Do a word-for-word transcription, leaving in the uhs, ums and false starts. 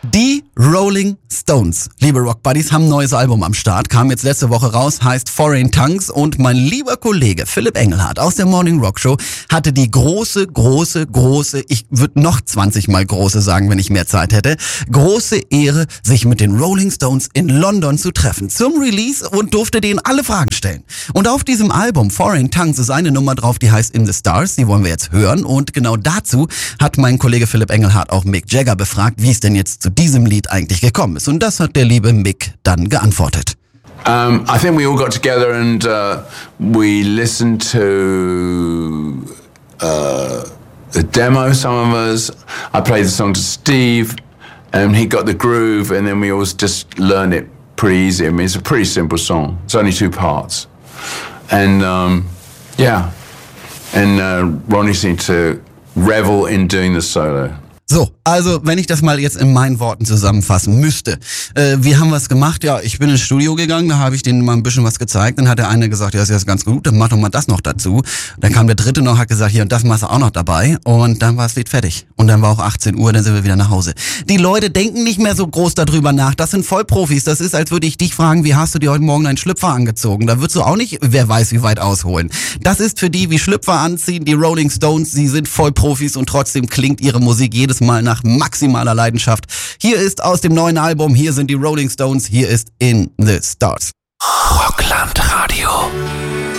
Die Rolling Stones, liebe Rock Buddies, haben ein neues Album am Start, kam jetzt letzte Woche raus, heißt Foreign Tongues, und mein lieber Kollege Philipp Engelhardt aus der Morning Rock Show hatte die große, große, große, ich würde noch zwanzig Mal große sagen, wenn ich mehr Zeit hätte, große Ehre, sich mit den Rolling Stones in London zu treffen zum Release und durfte denen alle Fragen stellen. Und auf diesem Album Foreign Tongues ist eine Nummer drauf, die heißt In the Stars, die wollen wir jetzt hören, und genau dazu hat mein Kollege Philipp Engelhardt auch Mick Jagger befragt, wie es denn jetzt zu diesem Lied eigentlich gekommen ist. Und das hat der liebe Mick dann geantwortet. Um, I think we all got together and uh, we listened to uh, the demo, some of us. I played the song to Steve and he got the groove, and then we all just learned it pretty easy. I mean, it's a pretty simple song. It's only two parts. And um, yeah, and uh, Ronnie seemed to revel in doing the solo. So, also wenn ich das mal jetzt in meinen Worten zusammenfassen müsste. Äh, wir haben was gemacht, ja, ich bin ins Studio gegangen, da habe ich denen mal ein bisschen was gezeigt, dann hat der eine gesagt, ja, ist jetzt ganz gut, dann mach doch mal das noch dazu. Dann kam der dritte noch, hat gesagt, hier, und das machst du auch noch dabei, und dann war das Lied fertig. Und dann war auch achtzehn Uhr, dann sind wir wieder nach Hause. Die Leute denken nicht mehr so groß darüber nach, das sind Vollprofis, das ist, als würde ich dich fragen, wie hast du dir heute Morgen deinen Schlüpfer angezogen? Da würdest du auch nicht, wer weiß wie weit ausholen. Das ist für die wie Schlüpfer anziehen, die Rolling Stones, sie sind Vollprofis und trotzdem klingt ihre Musik jedes Mal nach maximaler Leidenschaft. Hier ist aus dem neuen Album, hier sind die Rolling Stones, hier ist In the Stars. Rockland Radio.